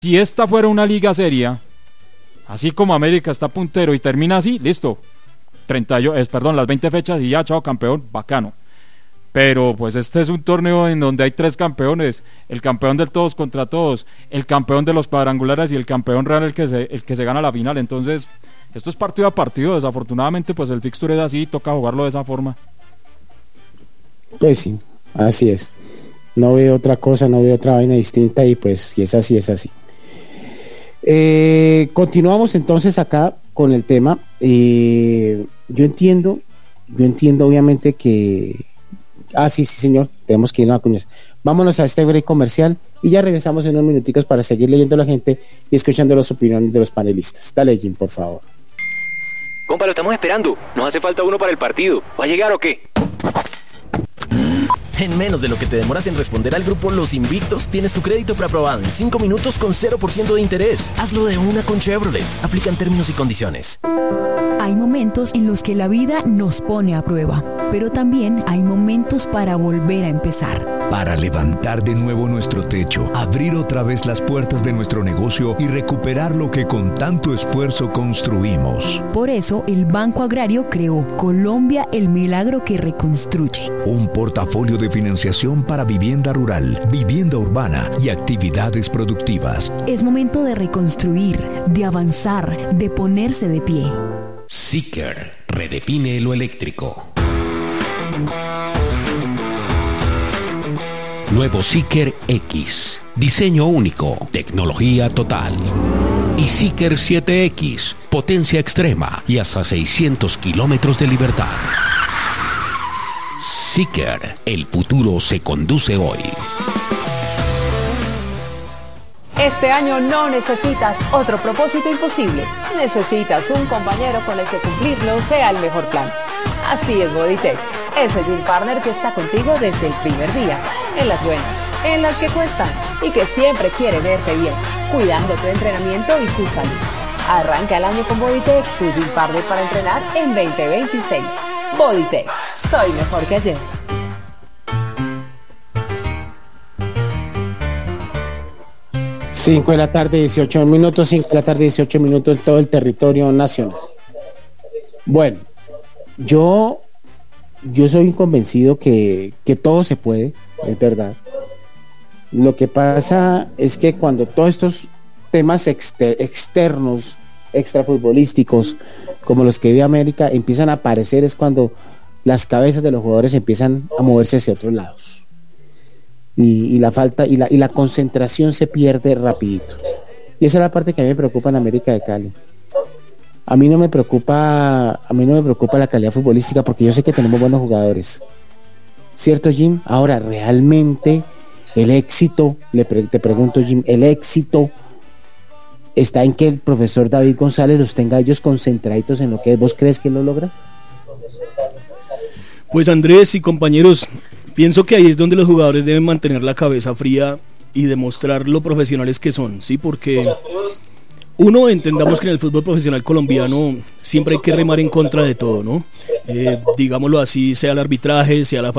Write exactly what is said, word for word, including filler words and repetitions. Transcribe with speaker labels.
Speaker 1: Si esta fuera una liga seria, así como América está puntero y termina así, listo, treinta, es, perdón, las veinte fechas y ya, chao, campeón, bacano. Pero pues este es un torneo en donde hay tres campeones, el campeón del todos contra todos, el campeón de los cuadrangulares y el campeón real, el que se, el que se gana la final. Entonces esto es partido a partido, desafortunadamente pues el fixture es así, toca jugarlo de esa forma.
Speaker 2: Pues sí, así es, no veo otra cosa, no veo otra vaina distinta y pues si es así, es así. Eh, continuamos entonces acá con el tema. eh, yo entiendo yo entiendo obviamente que ah sí, sí señor, tenemos que irnos a cuñas. Vámonos a este break comercial y ya regresamos en unos minuticos para seguir leyendo a la gente y escuchando las opiniones de los panelistas. Dale, Jim, por favor.
Speaker 3: Compa, lo estamos esperando, nos hace falta uno para el partido. ¿Va a llegar o qué?
Speaker 4: En menos de lo que te demoras en responder al grupo Los Invictos, tienes tu crédito preaprobado en cinco minutos con cero por ciento de interés. Hazlo de una con Chevrolet. Aplican términos y condiciones.
Speaker 5: Hay momentos en los que la vida nos pone a prueba, pero también hay momentos para volver a empezar.
Speaker 6: Para levantar de nuevo nuestro techo, abrir otra vez las puertas de nuestro negocio y recuperar lo que con tanto esfuerzo construimos.
Speaker 5: Por eso, el Banco Agrario creó Colombia, el milagro que reconstruye.
Speaker 6: Un portafolio de financiación para vivienda rural, vivienda urbana y actividades productivas.
Speaker 5: Es momento de reconstruir, de avanzar, de ponerse de pie.
Speaker 7: Seeker redefine lo eléctrico. Nuevo Seeker X, diseño único, tecnología total. Y Seeker siete X, potencia extrema y hasta seiscientos kilómetros de libertad. Seeker, el futuro se conduce hoy.
Speaker 8: Este año no necesitas otro propósito imposible. Necesitas un compañero con el que cumplirlo sea el mejor plan. Así es Bodytech, ese Gym Partner que está contigo desde el primer día, en las buenas, en las que cuestan y que siempre quiere verte bien, cuidando tu entrenamiento y tu salud. Arranca el año con Bodytech, tu Gym Partner para entrenar en veinte veintiséis. Bodytech, soy mejor que ayer.
Speaker 2: cinco de la tarde, dieciocho minutos, cinco de la tarde, dieciocho minutos en todo el territorio nacional. Bueno, yo yo soy convencido que, que todo se puede, es verdad. Lo que pasa es que cuando todos estos temas exter- externos, extrafutbolísticos, como los que vive América, empiezan a aparecer, es cuando las cabezas de los jugadores empiezan a moverse hacia otros lados. Y, y la falta y la, y la concentración se pierde rapidito. Y esa es la parte que a mí me preocupa en América de Cali. A mí no me preocupa, a mí no me preocupa la calidad futbolística porque yo sé que tenemos buenos jugadores. ¿Cierto, Jim? Ahora, realmente el éxito, le pre- te pregunto, Jim, el éxito está en que el profesor David González los tenga ellos concentraditos en lo que es. ¿Vos crees que lo logra?
Speaker 9: Pues Andrés y compañeros, pienso que ahí es donde los jugadores deben mantener la cabeza fría y demostrar lo profesionales que son, ¿sí? Porque uno, entendamos que en el fútbol profesional colombiano siempre hay que remar en contra de todo, ¿no? Eh, digámoslo así, sea el arbitraje, sea la